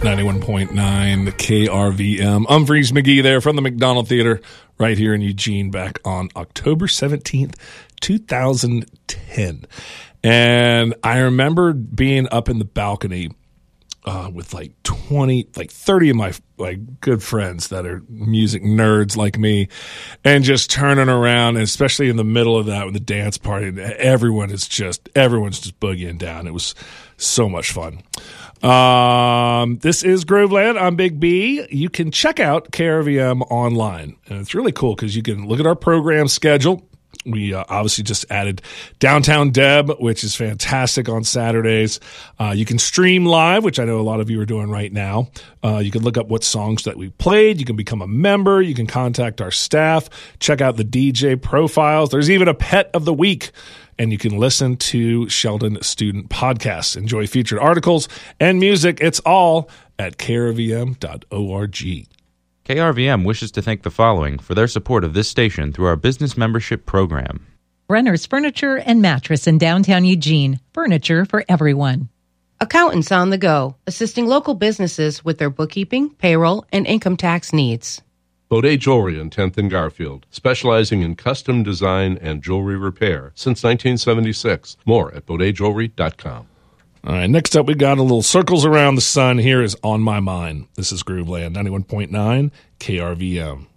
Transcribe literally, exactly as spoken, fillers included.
ninety-one point nine K R V M. Umphreys McGee there from the McDonald Theater right here in Eugene back on October seventeenth, twenty ten. And I remember being up in the balcony uh, with like twenty, like thirty of my like good friends that are music nerds like me, and just turning around, and especially in the middle of that with the dance party, everyone is just, everyone's just boogieing down. It was so much fun. Um, this is Groveland. I'm Big B. You can check out K R V M online, and it's really cool because you can look at our program schedule. We uh, obviously just added Downtown Deb, which is fantastic on Saturdays. Uh, you can stream live, which I know a lot of you are doing right now. Uh, you can look up what songs that we played. You can become a member. You can contact our staff. Check out the D J profiles. There's even a pet of the week. And you can listen to Sheldon Student Podcasts. Enjoy featured articles and music. It's all at k r v m dot org. K R V M wishes to thank the following for their support of this station through our business membership program. Brenner's Furniture and Mattress in downtown Eugene. Furniture for everyone. Accountants on the Go, assisting local businesses with their bookkeeping, payroll, and income tax needs. Baudet Jewelry on tenth and Garfield, specializing in custom design and jewelry repair since nineteen seventy-six. More at baudet jewelry dot com. All right, next up we got a little Circles Around the Sun. Here is On My Mind. This is Grooveland, ninety-one point nine K R V M.